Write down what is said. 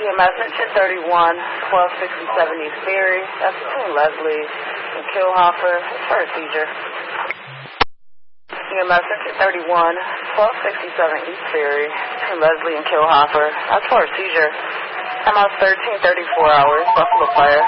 EMS 1031, 1267 East Ferry. That's between Leslie and Killhoffer. It's for a seizure. EMS 1031, 1267 East Ferry. Between Leslie and Killhoffer. That's for a seizure. MS 1334 hours. Buffalo Fire.